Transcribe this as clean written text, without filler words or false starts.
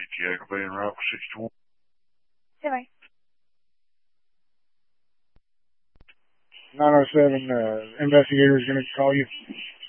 CT aggravating route for 620. Bye. 907, investigator is going to call you.